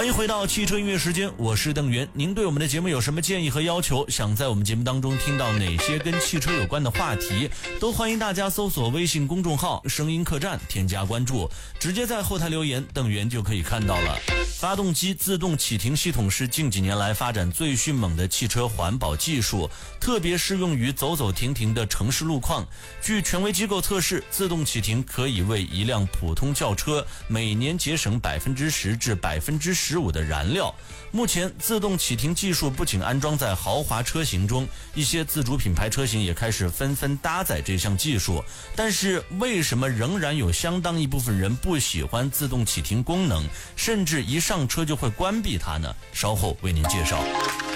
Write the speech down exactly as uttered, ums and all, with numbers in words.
欢迎回到汽车音乐时间，我是邓源。您对我们的节目有什么建议和要求？想在我们节目当中听到哪些跟汽车有关的话题？都欢迎大家搜索微信公众号声音客栈，添加关注，直接在后台留言，邓源就可以看到了。发动机自动启停系统是近几年来发展最迅猛的汽车环保技术，特别适用于走走停停的城市路况。据权威机构测试，自动启停可以为一辆普通轿车每年节省百分之十至百分之十五的燃料。目前，自动启停技术不仅安装在豪华车型中，一些自主品牌车型也开始纷纷搭载这项技术。但是，为什么仍然有相当一部分人不喜欢自动启停功能，甚至一上车就会关闭它呢？稍后为您介绍。